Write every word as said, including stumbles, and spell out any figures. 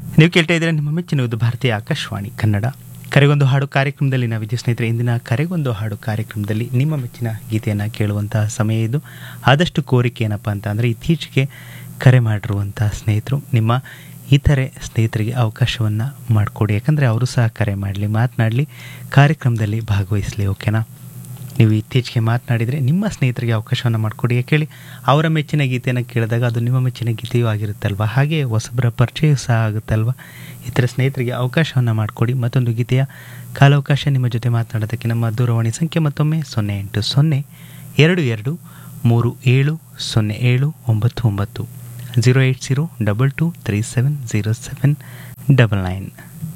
ನೀವು ಕೇಳ್ತಾ ಇದ್ದೀರಾ ನಿಮ್ಮ ಮೆಚ್ಚಿನ ಭಾರತೀಯ ಆಕಾಶವಾಣಿ ಕನ್ನಡ ಕರೆಗೊಂದು ಹಾಡು ಕಾರ್ಯಕ್ರಮದಲ್ಲಿ ನಾವಿದ್ದೀವಿ ಸ್ನೇಹಿತರೆ. ಇಂದಿನ ಕರೆಗೊಂದು ಹಾಡು ಕಾರ್ಯಕ್ರಮದಲ್ಲಿ ನಿಮ್ಮ ಮೆಚ್ಚಿನ ಗೀತೆಯನ್ನು ಕೇಳುವಂತಹ ಸಮಯ ಇದು. ಆದಷ್ಟು ಕೋರಿಕೆ ಏನಪ್ಪ ಅಂತ ಅಂದರೆ ಇತ್ತೀಚೆಗೆ ಕರೆ ಮಾಡಿರುವಂಥ ಸ್ನೇಹಿತರು ನಿಮ್ಮ ಇತರೆ ಸ್ನೇಹಿತರಿಗೆ ಅವಕಾಶವನ್ನು ಮಾಡಿಕೊಡಿ. ಯಾಕಂದರೆ ಅವರು ಸಹ ಕರೆ ಮಾಡಲಿ, ಮಾತನಾಡಲಿ, ಕಾರ್ಯಕ್ರಮದಲ್ಲಿ ಭಾಗವಹಿಸಲಿ. ಓಕೆನಾ? ನೀವು ಇತ್ತೀಚೆಗೆ ಮಾತನಾಡಿದರೆ ನಿಮ್ಮ ಸ್ನೇಹಿತರಿಗೆ ಅವಕಾಶವನ್ನು ಮಾಡಿಕೊಡಿ. ಯಾಕೇಳಿ ಅವರ ಮೆಚ್ಚಿನ ಗೀತೆಯನ್ನು ಕೇಳಿದಾಗ ಅದು ನಿಮ್ಮ ಮೆಚ್ಚಿನ ಗೀತೆಯೂ ಆಗಿರುತ್ತಲ್ವ, ಹಾಗೆ ಹೊಸಬರ ಪರಿಚಯ ಸಹ ಆಗುತ್ತಲ್ವ. ಇತರ ಸ್ನೇಹಿತರಿಗೆ ಅವಕಾಶವನ್ನು ಮಾಡಿಕೊಡಿ. ಮತ್ತೊಂದು ಗೀತೆಯ ಕಾಲಾವಕಾಶ ನಿಮ್ಮ ಜೊತೆ ಮಾತನಾಡೋದಕ್ಕೆ ನಮ್ಮ ದೂರವಾಣಿ ಸಂಖ್ಯೆ ಮತ್ತೊಮ್ಮೆ ಸೊನ್ನೆ ಎಂಟು ಸೊನ್ನೆ ಎರಡು ಎರಡು ಮೂರು ಏಳು ಸೊನ್ನೆ ಏಳು ಒಂಬತ್ತು ಒಂಬತ್ತು zero eight zero double two three seven zero seven double nine.